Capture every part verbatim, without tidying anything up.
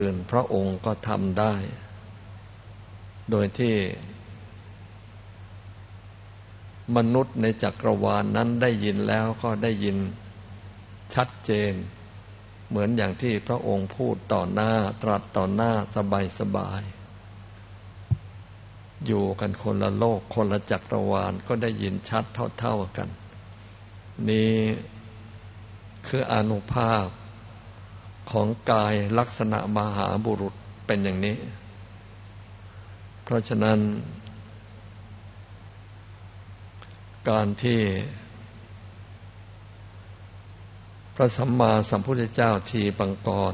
อื่นพระองค์ก็ทำได้โดยที่มนุษย์ในจักรวาล นั้นได้ยินแล้วก็ได้ยินชัดเจนเหมือนอย่างที่พระองค์พูดต่อหน้าตรัสต่อหน้าสบายๆอยู่กันคนละโลกคนละจักรวาลก็ได้ยินชัดเท่าๆกันนี้คืออานุภาพของกายลักษณะมหาบุรุษเป็นอย่างนี้เพราะฉะนั้นการที่พระสัมมาสัมพุทธเจ้าทีปังกร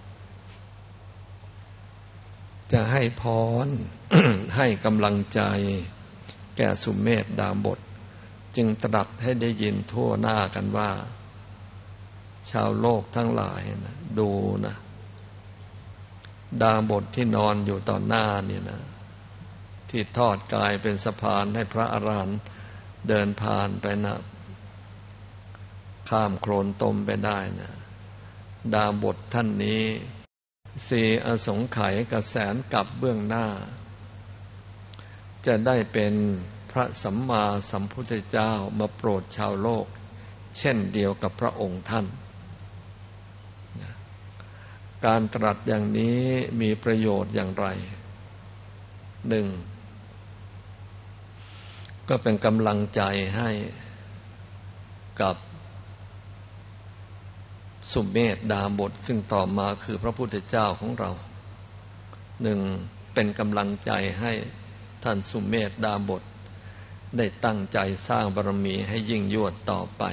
จะให้พร ให้กำลังใจแก่สุเมธดาบสจึงตรัสให้ได้ยินทั่วหน้ากันว่าชาวโลกทั้งหลายนะดูนะดาบสที่นอนอยู่ต่อหน้านี่นะที่ทอดกายเป็นสะพานให้พระอรหันต์เดินผ่านไปนะข้ามโคลนตมไปได้นะดาบสท่านนี้สี่อสงไขยกแสนกับเบื้องหน้าจะได้เป็นพระสัมมาสัมพุทธเจ้ามาโปรดชาวโลกเช่นเดียวกับพระองค์ท่านการตรัสอย่างนี้มีประโยชน์อย่างไรหนึ่งก็เป็นกำลังใจให้กับสุเมธดาบสซึ่งต่อมาคือพระพุทธเจ้าของเราหนึ่งเป็นกำลังใจให้ท่านสุเมธดาบสได้ตั้งใจสร้างบารมีให้ยิ่งยวดต่อไป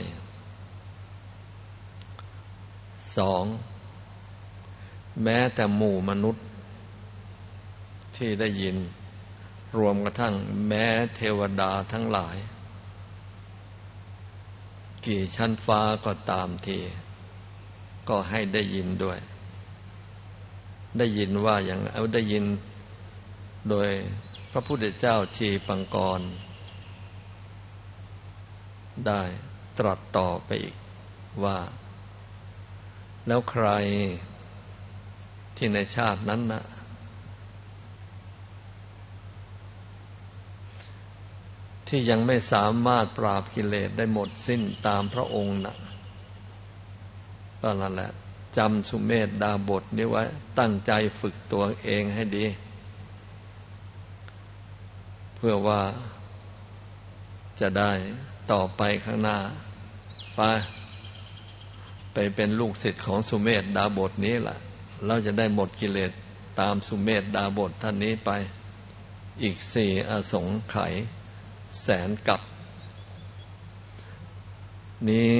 สองแม้แต่หมู่มนุษย์ที่ได้ยินรวมกระทั่งแม้เทวดาทั้งหลายกี่ชั้นฟ้าก็ตามทีก็ให้ได้ยินด้วยได้ยินว่าอย่างเอาได้ยินโดยพระพุทธเจ้าทีปังกรได้ตรัสต่อไปอีกว่าแล้วใครที่ในชาตินั้นนะที่ยังไม่สามารถปราบกิเลสได้หมดสิ้นตามพระองค์นะก็นั่นแหละจำสุเมธดาบสนี้ไว้ตั้งใจฝึกตัวเองให้ดีเพื่อว่าจะได้ต่อไปข้างหน้าไปไปเป็นลูกศิษย์ของสุเมธดาบสนี้ล่ะเราจะได้หมดกิเลสตามสุเมธดาบสท่านนี้ไปอีกสี่อสงไขยแสนกับนี้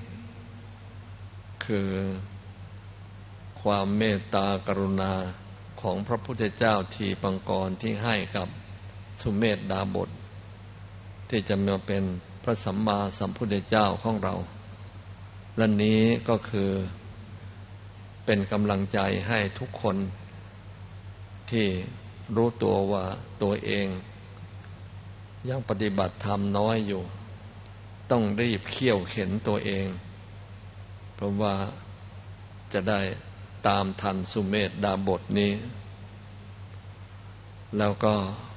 คือความเมตตากรุณาของพระพุทธเจ้าทีปังกรที่ให้กับสุเมธดาบสที่จะมาเป็นพระสัมมาสัมพุทธเจ้าของเราและนี้ก็คือเป็นกำลังใจให้ทุกคนที่รู้ตัวว่าตัวเองยังปฏิบัติธรรมน้อยอยู่ต้องรีบเขี่ยวเข็นตัวเองเพราะว่าจะได้ตามทันสุเมธดาบสนี้แล้วก็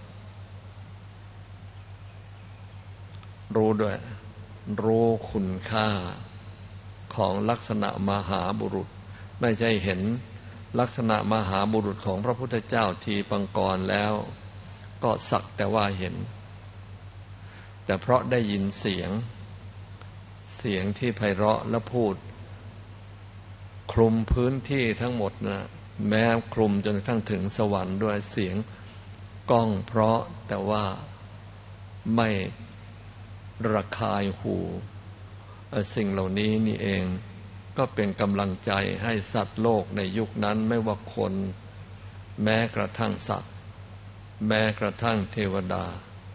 รู้ด้วยรู้คุณค่าของลักษณะมหาบุรุษไม่ใช่เห็นลักษณะมหาบุรุษของพระพุทธเจ้าทีปังกรแล้วก็สักแต่ว่าเห็นแต่เพราะได้ยินเสียงเสียงที่ไพเราะและพูดคลุมพื้นที่ทั้งหมดนะแม้คลุมจนกระทั่งถึงสวรรค์ด้วยเสียงก้องเพราะแต่ว่าไม่ระคายหูสิ่งเหล่านี้นี่เองก็เป็นกำลังใจให้สัตว์โลกในยุคนั้นไม่ว่าคนแม้กระทั่งสัตว์แม้กระทั่งเทวดา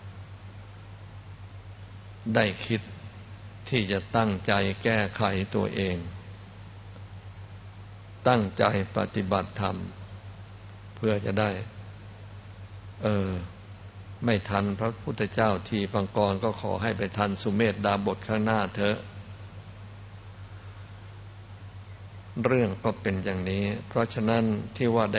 ได้คิดที่จะตั้งใจแก้ไขตัวเองตั้งใจปฏิบัติธรรมเพื่อจะได้เออไม่ทันพระพุทธเจ้าทีปังกรก็ขอให้ไปทันสุเมธดาบสข้างหน้าเถอะเรื่องก็เป็นอย่างนี้เพราะฉะนั้นที่ว่า